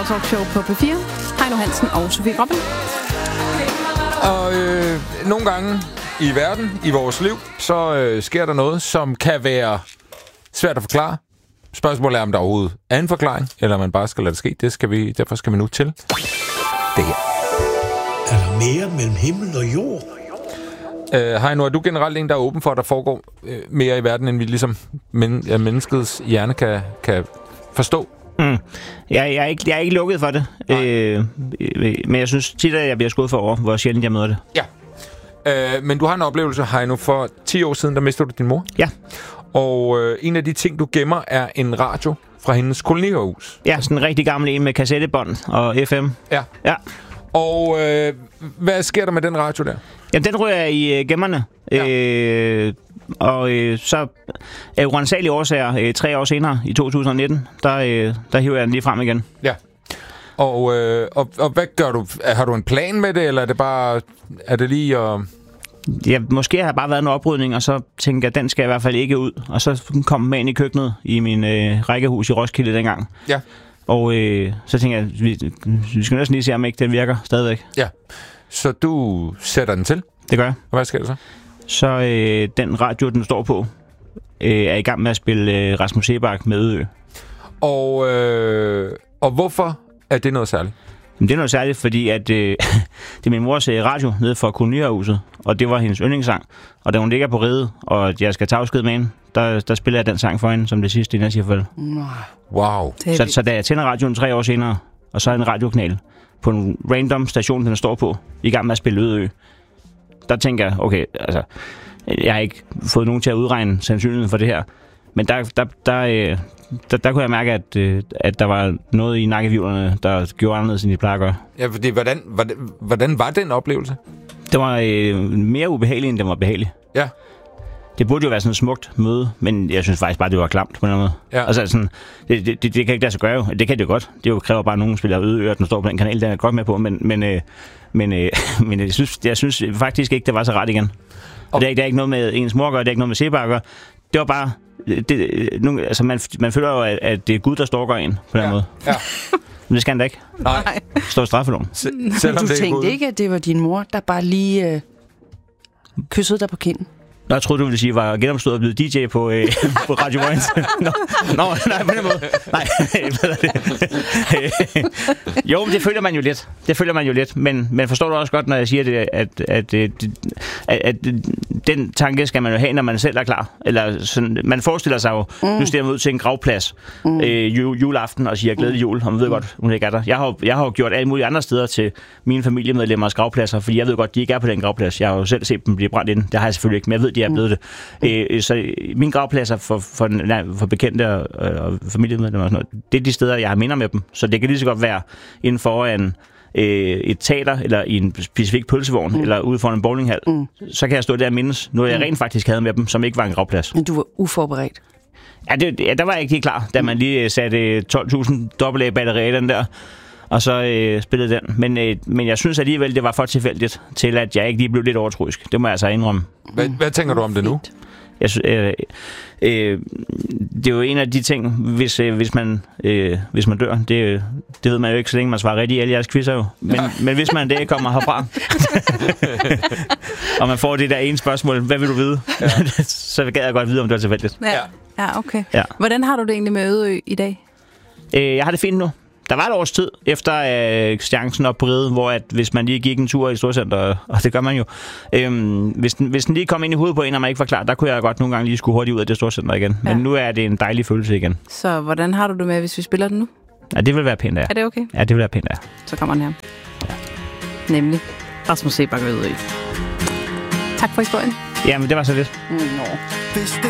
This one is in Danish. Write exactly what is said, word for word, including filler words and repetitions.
Talkshow på P fire. Heino Hansen og Sofie Gråbøl. Og øh, nogle gange i verden, i vores liv, så øh, sker der noget, som kan være svært at forklare. Spørgsmålet er, om der overhovedet er en forklaring, eller om man bare skal lade det ske. Det skal vi, derfor skal vi nu til det her. Er der mere mellem himmel og jord? Øh, Heino, er du generelt en, der er åben for, at der foregår øh, mere i verden, end vi ligesom men, ja, menneskets hjerne kan, kan forstå? Mm. Jeg, jeg, er ikke, jeg er ikke lukket for det, øh, men jeg synes tit, at jeg bliver skudt for over, hvor sjældent jeg møder det. Ja. Øh, men du har en oplevelse, Heino, for ti år siden, der mistede du din mor. Ja. Og øh, en af de ting, du gemmer, er en radio fra hendes kolonihus. Ja, sådan en rigtig gammel en med kassettebånd og F M. Ja. Ja. Og øh, hvad sker der med den radio der? Jamen, den ryger i øh, gemmerne. Ja. Øh, og øh, så af uransagelige årsager, øh, tre år senere, i to tusind nitten, der, øh, der hiver jeg den lige frem igen. Ja. Og, øh, og, og hvad gør du? Har du en plan med det, eller er det bare... Er det lige at... Ja, måske har jeg bare været en oprydning, og så tænker jeg, at den skal i hvert fald ikke ud. Og så kom den med ind i køkkenet i min øh, rækkehus i Roskilde dengang. Ja. Og øh, så tænker jeg, vi, vi skal næsten lige se, om ikke den virker stadigvæk. Ja. Så du sætter den til? Det gør jeg. Og hvad sker der så? Så øh, den radio, den står på, øh, er i gang med at spille øh, Rasmus Seebach med Ødø. Og, øh, og hvorfor er det noget særligt? Det er noget særligt, fordi at, øh, det er min mors radio nede fra kolonihuset, og det var hendes yndlingssang. Og da hun ligger på ride, og jeg skal tage afsked med hende, der, der spiller jeg den sang for hende, som det sidste, inden jeg siger farvel. Wow. Så, så da jeg tænder radioen tre år senere, og så er en radiokanal på en random station, den står på, i gang med at spille Ødø, der tænker jeg, okay, altså, jeg har ikke fået nogen til at udregne sandsynligheden for det her, men der, der, der, øh, der, der kunne jeg mærke, at, øh, at der var noget i nakkevivlerne, der gjorde anderledes, end de plejer at gøre. Ja, fordi hvordan, hvordan, hvordan var den oplevelse? Det var øh, mere ubehageligt, end det var behageligt. Ja. Det burde jo være sådan et smukt møde, men jeg synes faktisk bare, det var klamt på en eller anden måde. Ja. Altså sådan, det, det, det, det kan ikke lade sig gøre jo. Det kan det jo godt. Det jo kræver bare, at nogen spiller Ødø, den står på den kanal, den er jeg godt med på, men, men, øh, men, øh, men jeg, synes, jeg synes faktisk ikke, det var så ret igen. Og det er, det er ikke noget med ens mor gør, det er ikke noget med Seebach gør. Det var bare... Det, nu, altså man, man føler jo, at, at det er Gud, der stalker en på den ja. måde. Ja. Men det skal han da ikke. Nej. Det står i straffeloven. S- du tænkte ikke, at det var din mor, der bare lige øh, kyssede dig på kinden? Nå, jeg troede, du ville sige, at jeg var genopstået og blevet D J på, øh, på Radio Vojens. Nå, Nå, nej, på den måde. Nej, hvad er det? Jo, men det føler man jo lidt. Det føler man jo lidt. Men, men forstår du også godt, når jeg siger det, at, at, at, at, at den tanke skal man jo have, når man selv er klar. Eller sådan, man forestiller sig jo, mm. nu stiger man ud til en gravplads mm. øh, juleaften og siger glædelig jul, og man ved godt, hun ikke er der. Jeg har, jeg har jo gjort alle mulige andre steder til mine familiemedlemmers gravpladser, fordi jeg ved godt, de ikke er på den gravplads. Jeg har jo selv set dem blive brændt ind. Det har jeg selvfølgelig ikke, men jeg ved, de er blevet det. Øh, så mine gravpladser for, for, nej, for bekendte og, og familiemedlemmer og sådan noget, det er de steder, jeg har minder med dem. Så det kan lige så godt være inden foran øh, et teater, eller i en specifik pølsevogn, mm. eller ude foran en bowlinghal. Mm. Så kan jeg stå der og mindes noget, jeg rent faktisk havde med dem, som ikke var en gravplads. Men du var uforberedt? Ja, det, ja der var jeg ikke helt klar, da man lige satte tolv tusind dobbelt A-batterier i den der, og så øh, spillede den. Men, øh, men jeg synes alligevel, det var for tilfældigt til, at jeg ikke lige blev lidt overtroisk. Det må jeg altså indrømme. Hvad, hvad tænker du om det nu? Jeg synes, øh, øh, det er jo en af de ting, hvis, øh, hvis, man, øh, hvis man dør, det, det ved man jo ikke, så længe man svarer rigtigt i alle jeres quizzer jo. Men, ja. men hvis man det kommer herfra, og man får det der ene spørgsmål, hvad vil du vide? Ja. Så gad jeg godt vide, om det var tilfældigt. Ja, ja okay. Ja. Hvordan har du det egentlig med Ødø i dag? Øh, jeg har det fint nu. Der var et års tid efter øh, seancen op på Ride, hvor at, hvis man lige gik en tur i Storcenter, og det gør man jo, øhm, hvis, den, hvis den lige kom ind i hovedet på en, og man ikke var klar, der kunne jeg godt nogle gange lige skulle hurtigt ud af det Storcenter igen. Ja. Men nu er det en dejlig følelse igen. Så hvordan har du det med, hvis vi spiller den nu? Ja, det vil være pænt, ja. Er det okay? Ja, det vil være pænt, ja. Så kommer den her. Ja. Nemlig Rasmus Seebach Ødø. Tak for historien. Jamen, det var så lidt. Mm, no.